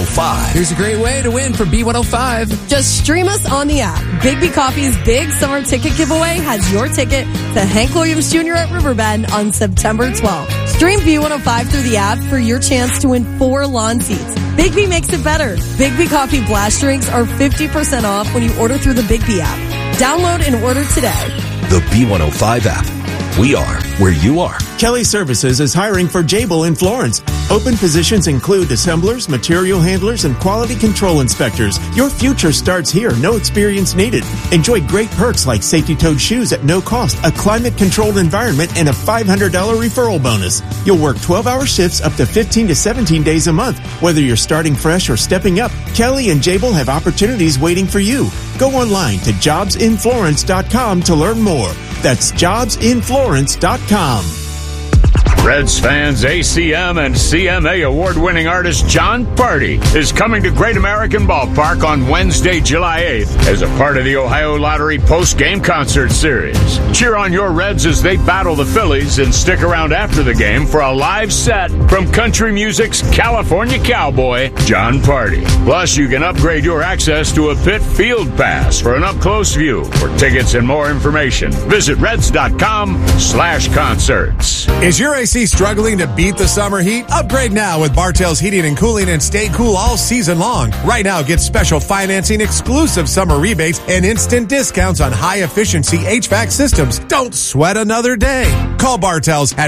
B105. Here's a great way to win for B105. Just stream us on the app. Bigby Coffee's Big Summer Ticket Giveaway has your ticket to Hank Williams Jr. at Riverbend on September 12th. Stream B105 through the app for your chance to win 4 lawn seats. Bigby makes it better. Bigby Coffee Blast Drinks are 50% off when you order through the Bigby app. Download and order today. The B105 app. We are where you are. Kelly Services is hiring for Jabil in Florence. Open positions include assemblers, material handlers, and quality control inspectors. Your future starts here. No experience needed. Enjoy great perks like safety-toed shoes at no cost, a climate-controlled environment, and a $500 referral bonus. You'll work 12-hour shifts up to 15 to 17 days a month. Whether you're starting fresh or stepping up, Kelly and Jabil have opportunities waiting for you. Go online to jobsinflorence.com to learn more. That's jobsinflorence.com. Reds fans, ACM and CMA award-winning artist Jon Pardi is coming to Great American Ballpark on Wednesday, July 8th as a part of the Ohio Lottery post-game concert series. Cheer on your Reds as they battle the Phillies and stick around after the game for a live set from country music's California cowboy, Jon Pardi. Plus, you can upgrade your access to a pit field pass for an up-close view. For tickets and more information, visit Reds.com/concerts. Is your AC struggling to beat the summer heat? Upgrade now with Bartell's Heating and Cooling and stay cool all season long. Right now, get special financing, exclusive summer rebates, and instant discounts on high-efficiency HVAC systems. Don't sweat another day. Call Bartell's at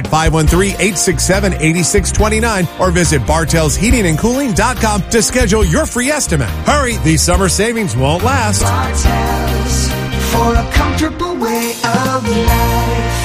513-867-8629 or visit bartellsheatingandcooling.com to schedule your free estimate. Hurry, these summer savings won't last. Bartell's, for a comfortable way of life.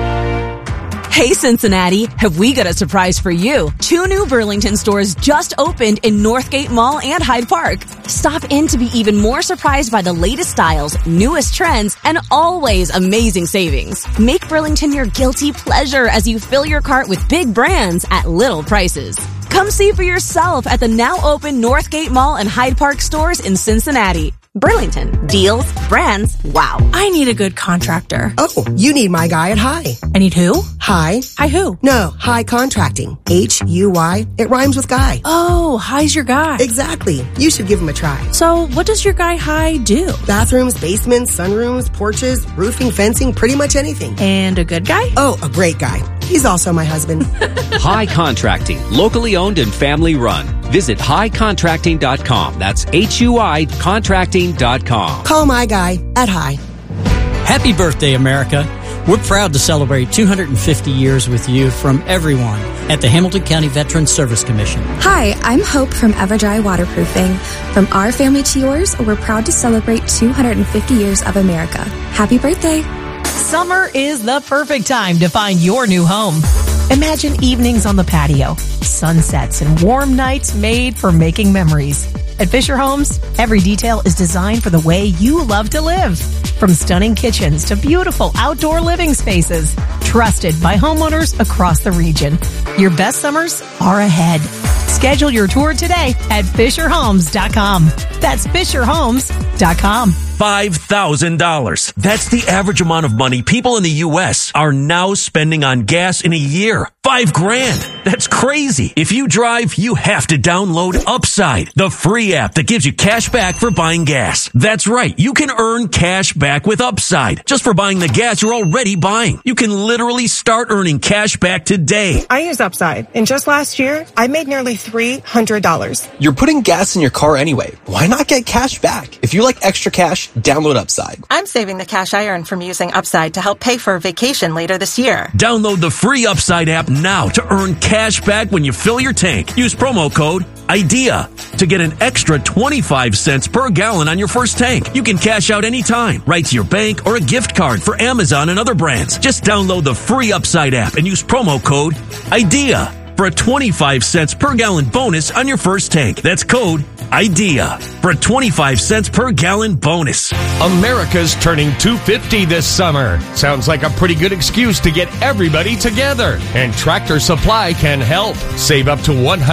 Hey Cincinnati, have we got a surprise for you? 2 new Burlington stores just opened in Northgate Mall and Hyde Park. Stop in to be even more surprised by the latest styles, newest trends, and always amazing savings. Make Burlington your guilty pleasure as you fill your cart with big brands at little prices. Come see for yourself at the now open Northgate Mall and Hyde Park stores in Cincinnati. Burlington. Deals, brands, wow. I need a good contractor. Oh, you need my guy at High. I need who? High. High who? No, High Contracting. H-U-Y. It rhymes with guy. Oh, High's your guy. Exactly. You should give him a try. So what does your guy High do? Bathrooms, basements, sunrooms, porches, roofing, fencing, pretty much anything. And a good guy? Oh, a great guy. He's also my husband. High Contracting, locally owned and family run. Visit highcontracting.com. That's HUI contracting.com. Call my guy at High. Happy birthday, America. We're proud to celebrate 250 years with you from everyone at the Hamilton County Veterans Service Commission. Hi, I'm Hope from Everdry Waterproofing. From our family to yours, we're proud to celebrate 250 years of America. Happy birthday. Summer is the perfect time to find your new home. Imagine evenings on the patio, sunsets, and warm nights made for making memories. At Fisher Homes, every detail is designed for the way you love to live. From stunning kitchens to beautiful outdoor living spaces, trusted by homeowners across the region. Your best summers are ahead. Schedule your tour today at FisherHomes.com. That's FisherHomes.com. $5,000. That's the average amount of money people in the U.S. are now spending on gas in a year. $5,000. That's crazy. If you drive, you have to download Upside, the free app that gives you cash back for buying gas. That's right. You can earn cash back with Upside just for buying the gas you're already buying. You can literally start earning cash back today. I use Upside, and just last year, I made nearly $300. You're putting gas in your car anyway. Why not get cash back? If you like extra cash, download Upside. I'm saving the cash I earn from using Upside to help pay for a vacation later this year. Download the free Upside app now to earn cash back when you fill your tank. Use promo code IDEA to get an extra 25 cents per gallon on your first tank. You can cash out anytime, right to your bank or a gift card for Amazon and other brands. Just download the free Upside app and use promo code IDEA for a 25 cents per gallon bonus on your first tank. That's code IDEA for a 25 cents per gallon bonus. America's turning 250 this summer. Sounds like a pretty good excuse to get everybody together. And Tractor Supply can help. Save up to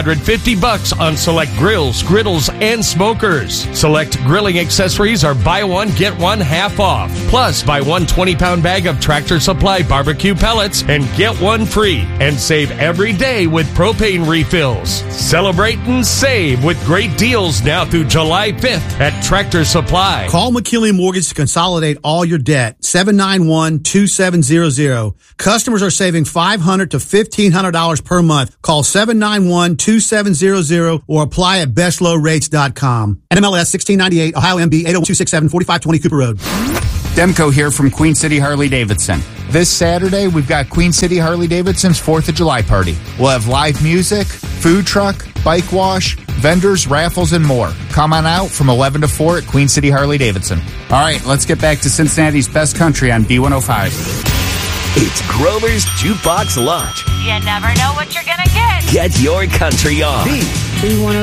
$150 on select grills, griddles, and smokers. Select grilling accessories are buy one, get one half off. Plus, buy one 20-pound bag of Tractor Supply barbecue pellets and get one free. And save every day with propane refills. Celebrate and save with great deals now through July 5th at Tractor Supply. Call McKinley Mortgage to consolidate all your debt. 791-2700. Customers are saving $500 to $1,500 per month. Call 791-2700 or apply at bestlowrates.com. NMLS 1698, Ohio MB 80267, 4520 Cooper Road. Demko here from Queen City Harley-Davidson. This Saturday, we've got Queen City Harley-Davidson's 4th of July party. We'll have live music, food truck, bike wash, vendors, raffles, and more. Come on out from 11 to 4 at Queen City Harley-Davidson. All right, let's get back to Cincinnati's best country on B105. It's Grover's Jukebox Lunch. You never know what you're going to get. Get your country on. B105.